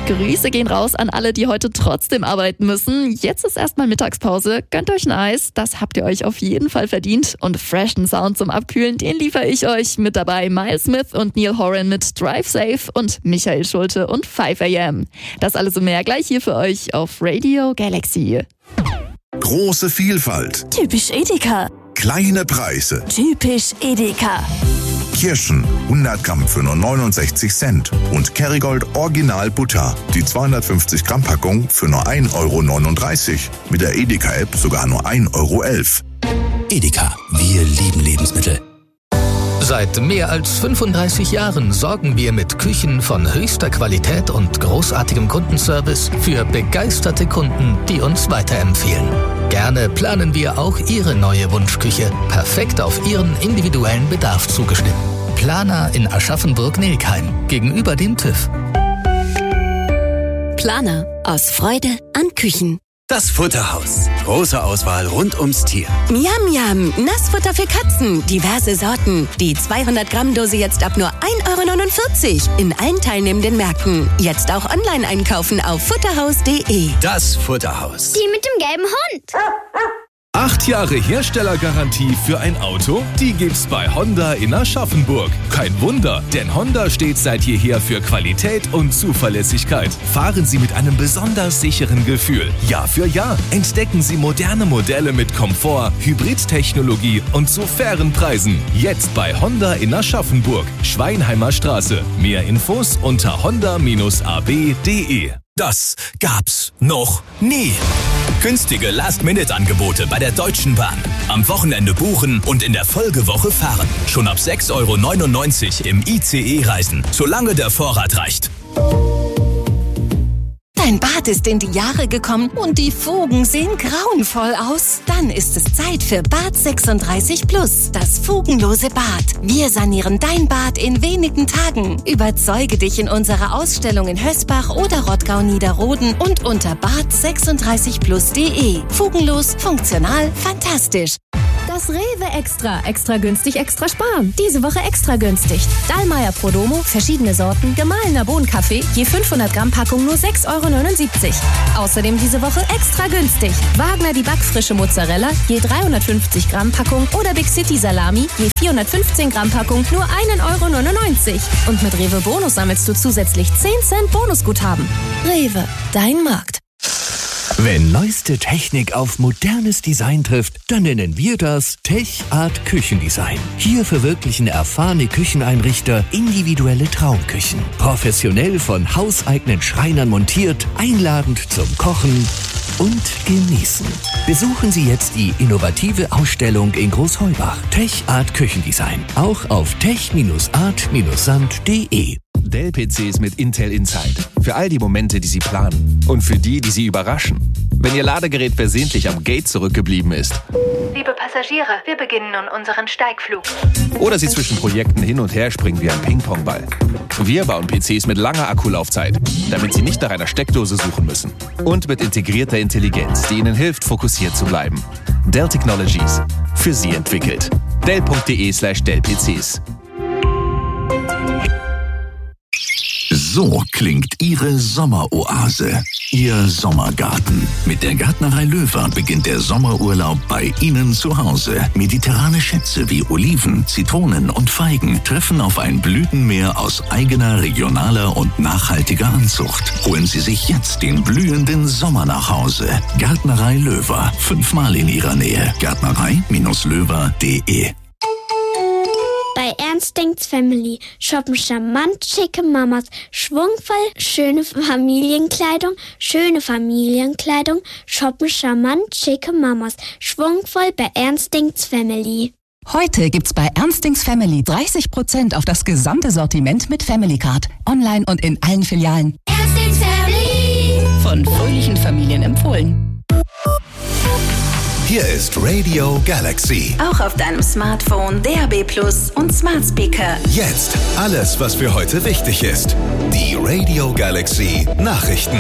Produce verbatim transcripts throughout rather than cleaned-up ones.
Grüße gehen raus an alle, die heute trotzdem arbeiten müssen. Jetzt ist erstmal Mittagspause. Gönnt euch ein Eis, das habt ihr euch auf jeden Fall verdient. Und freshen Sound zum Abkühlen, den liefere ich euch. Mit dabei Miles Smith und Neil Horan mit Drive Safe und Michael Schulte und five a m. Das alles und mehr gleich hier für euch auf Radio Galaxy. Große Vielfalt. Typisch Edeka. Kleine Preise. Typisch Edeka. Kirschen hundert Gramm für nur neunundsechzig Cent und Kerrygold Original Butter, die zweihundertfünfzig Gramm Packung für nur ein Euro neununddreißig. Mit der Edeka-App sogar nur ein Euro elf. Edeka, wir lieben Lebensmittel. Seit mehr als fünfunddreißig Jahren sorgen wir mit Küchen von höchster Qualität und großartigem Kundenservice für begeisterte Kunden, die uns weiterempfehlen. Gerne planen wir auch Ihre neue Wunschküche, perfekt auf Ihren individuellen Bedarf zugeschnitten. Planer in Aschaffenburg-Nilkheim, gegenüber dem TÜV. Planer, aus Freude an Küchen. Das Futterhaus. Große Auswahl rund ums Tier. Miam Miam, Nassfutter für Katzen. Diverse Sorten. Die zweihundert Gramm Dose jetzt ab nur ein Euro neunundvierzig. In allen teilnehmenden Märkten. Jetzt auch online einkaufen auf futterhaus punkt de. Das Futterhaus. Die mit dem gelben Hund. Acht Jahre Herstellergarantie für ein Auto, die gibt's bei Honda in Aschaffenburg. Kein Wunder, denn Honda steht seit jeher für Qualität und Zuverlässigkeit. Fahren Sie mit einem besonders sicheren Gefühl. Jahr für Jahr entdecken Sie moderne Modelle mit Komfort, Hybridtechnologie und zu fairen Preisen. Jetzt bei Honda in Aschaffenburg, Schweinheimer Straße. Mehr Infos unter honda a b punkt de. Das gab's noch nie. Günstige Last-Minute-Angebote bei der Deutschen Bahn. Am Wochenende buchen und in der Folgewoche fahren. Schon ab sechs Euro neunundneunzig im I C E reisen, solange der Vorrat reicht. Dein Bad ist in die Jahre gekommen und die Fugen sehen grauenvoll aus. Dann ist es Zeit für Bad sechsunddreißig Plus, das fugenlose Bad. Wir sanieren dein Bad in wenigen Tagen. Überzeuge dich in unserer Ausstellung in Hösbach oder Rottgau-Niederroden und unter bad sechsunddreißig plus punkt de. Fugenlos, funktional, fantastisch. Das Rewe Extra. Extra günstig, extra sparen. Diese Woche extra günstig. Dallmayr Prodomo, verschiedene Sorten, gemahlener Bohnenkaffee, je fünfhundert Gramm Packung nur sechs Euro neunundsiebzig. Außerdem diese Woche extra günstig. Wagner die backfrische Mozzarella, je dreihundertfünfzig Gramm Packung oder Big City Salami, je vierhundertfünfzehn Gramm Packung nur ein Euro neunundneunzig. Und mit Rewe Bonus sammelst du zusätzlich zehn Cent Bonusguthaben. Rewe, dein Markt. Wenn neueste Technik auf modernes Design trifft, dann nennen wir das Tech Art Küchendesign. Hier verwirklichen erfahrene Kücheneinrichter individuelle Traumküchen. Professionell von hauseigenen Schreinern montiert, einladend zum Kochen und Genießen. Besuchen Sie jetzt die innovative Ausstellung in Großheubach. Tech Art Küchendesign. Auch auf tech art sand punkt de. Dell-P Cs mit Intel Inside. Für all die Momente, die Sie planen. Und für die, die Sie überraschen. Wenn Ihr Ladegerät versehentlich am Gate zurückgeblieben ist. Liebe Passagiere, wir beginnen nun unseren Steigflug. Oder Sie zwischen Projekten hin und her springen wie ein Ping-Pong-Ball. Wir bauen P Cs mit langer Akkulaufzeit, damit Sie nicht nach einer Steckdose suchen müssen. Und mit integrierter Intelligenz, die Ihnen hilft, fokussiert zu bleiben. Dell Technologies. Für Sie entwickelt. dell punkt de slash dell P Cs. So klingt Ihre Sommeroase, Ihr Sommergarten. Mit der Gärtnerei Löwer beginnt der Sommerurlaub bei Ihnen zu Hause. Mediterrane Schätze wie Oliven, Zitronen und Feigen treffen auf ein Blütenmeer aus eigener, regionaler und nachhaltiger Anzucht. Holen Sie sich jetzt den blühenden Sommer nach Hause. Gärtnerei Löwer, fünfmal in Ihrer Nähe. Gärtnerei Löwer punkt de. Bei Ernstings Family shoppen charmant schicke Mamas, schwungvoll schöne Familienkleidung, schöne Familienkleidung, shoppen charmant schicke Mamas, schwungvoll bei Ernstings Family. Heute gibt's bei Ernstings Family dreißig Prozent auf das gesamte Sortiment mit Family Card. Online und in allen Filialen. Ernstings Family. Von fröhlichen Familien empfohlen. Hier ist Radio Galaxy. Auch auf deinem Smartphone, D A B Plus und Smart Speaker. Jetzt alles, was für heute wichtig ist. Die Radio Galaxy Nachrichten.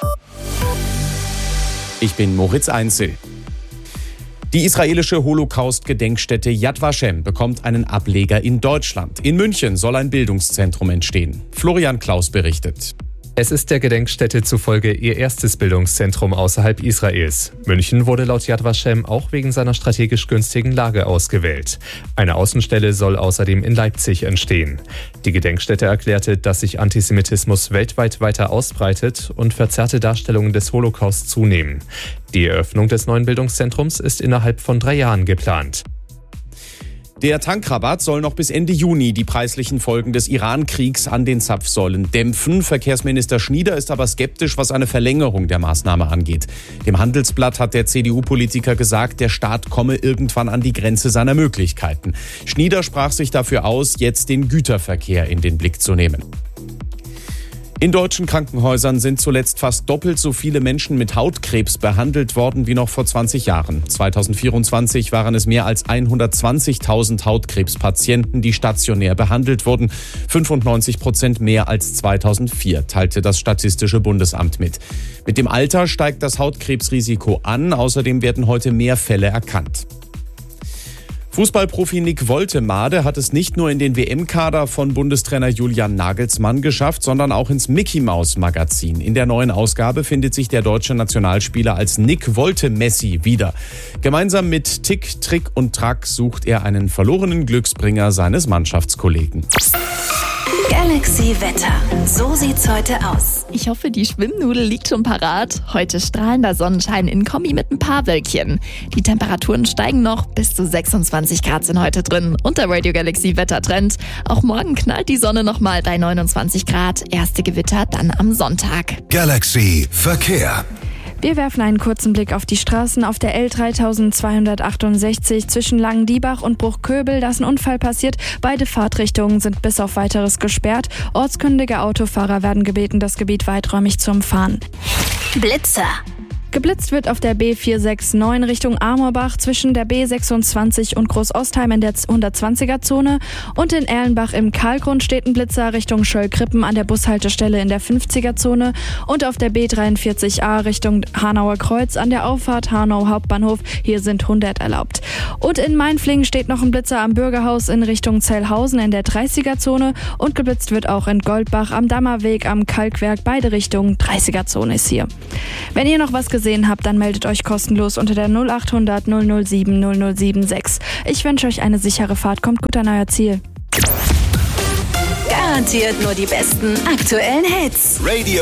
Ich bin Moritz Einzel. Die israelische Holocaust-Gedenkstätte Yad Vashem bekommt einen Ableger in Deutschland. In München soll ein Bildungszentrum entstehen. Florian Klaus berichtet. Es ist der Gedenkstätte zufolge ihr erstes Bildungszentrum außerhalb Israels. München wurde laut Yad Vashem auch wegen seiner strategisch günstigen Lage ausgewählt. Eine Außenstelle soll außerdem in Leipzig entstehen. Die Gedenkstätte erklärte, dass sich Antisemitismus weltweit weiter ausbreitet und verzerrte Darstellungen des Holocaust zunehmen. Die Eröffnung des neuen Bildungszentrums ist innerhalb von drei Jahren geplant. Der Tankrabatt soll noch bis Ende Juni die preislichen Folgen des Iran-Kriegs an den Zapfsäulen dämpfen. Verkehrsminister Schnieder ist aber skeptisch, was eine Verlängerung der Maßnahme angeht. Dem Handelsblatt hat der C D U-Politiker gesagt, der Staat komme irgendwann an die Grenze seiner Möglichkeiten. Schnieder sprach sich dafür aus, jetzt den Güterverkehr in den Blick zu nehmen. In deutschen Krankenhäusern sind zuletzt fast doppelt so viele Menschen mit Hautkrebs behandelt worden wie noch vor zwanzig Jahren. zweitausendvierundzwanzig waren es mehr als hundertzwanzigtausend Hautkrebspatienten, die stationär behandelt wurden. fünfundneunzig Prozent mehr als zweitausendvier, teilte das Statistische Bundesamt mit. Mit dem Alter steigt das Hautkrebsrisiko an. Außerdem werden heute mehr Fälle erkannt. Fußballprofi Nick Woltemade hat es nicht nur in den W M-Kader von Bundestrainer Julian Nagelsmann geschafft, sondern auch ins Mickey-Maus-Magazin. In der neuen Ausgabe findet sich der deutsche Nationalspieler als Nick Wolte-Messi wieder. Gemeinsam mit Tick, Trick und Track sucht er einen verlorenen Glücksbringer seines Mannschaftskollegen. Galaxy Wetter. So sieht's heute aus. Ich hoffe, die Schwimmnudel liegt schon parat. Heute strahlender Sonnenschein in Kombi mit ein paar Wölkchen. Die Temperaturen steigen noch, bis zu sechsundzwanzig Grad sind heute drin. Und der Radio Galaxy Wettertrend. Auch morgen knallt die Sonne nochmal bei neunundzwanzig Grad. Erste Gewitter dann am Sonntag. Galaxy Verkehr. Wir werfen einen kurzen Blick auf die Straßen. Auf der L dreitausendzweihundertachtundsechzig zwischen Langendiebach und Bruchköbel, da ist ein Unfall passiert. Beide Fahrtrichtungen sind bis auf Weiteres gesperrt. Ortskundige Autofahrer werden gebeten, das Gebiet weiträumig zu umfahren. Blitzer. Geblitzt wird auf der B vierhundertneunundsechzig Richtung Amorbach zwischen der B sechsundzwanzig und Großostheim in der hundertzwanziger-Zone und in Erlenbach im Karlgrund steht ein Blitzer Richtung Schöllkrippen an der Bushaltestelle in der fünfziger-Zone und auf der B dreiundvierzig A Richtung Hanauer Kreuz an der Auffahrt Hanau Hauptbahnhof, hier sind hundert erlaubt. Und in Mainflingen steht noch ein Blitzer am Bürgerhaus in Richtung Zellhausen in der dreißiger-Zone und geblitzt wird auch in Goldbach am Dammerweg am Kalkwerk, beide Richtungen dreißiger-Zone ist hier. Wenn ihr noch was gesehen habt, dann meldet euch kostenlos unter der null achthundert null null sieben null null sieben sechs. Ich wünsche euch eine sichere Fahrt. Kommt gut an euer Ziel. Garantiert nur die besten aktuellen Hits. Radio